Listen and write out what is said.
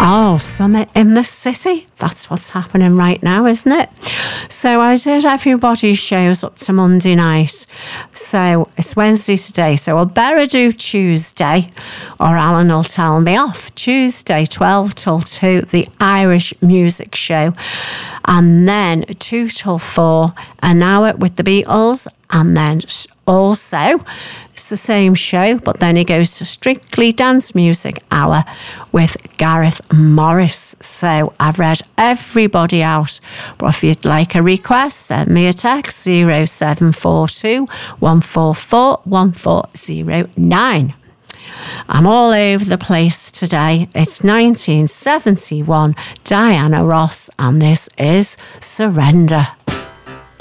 Oh, Summit in the City. That's what's happening right now, isn't it? So I did everybody's shows up to Monday night. So it's Wednesday today. So I better do Tuesday or Alan will tell me off. Tuesday, 12 till 2, the Irish Music Show. And then 2 till 4, an hour with the Beatles. And then also, it's the same show, but then he goes to Strictly Dance Music Hour with Gareth Morris. So I've read everybody out. But if you'd like a request, send me a text 0742 144 1409. I'm all over the place today. It's 1971, Diana Ross, and this is Surrender.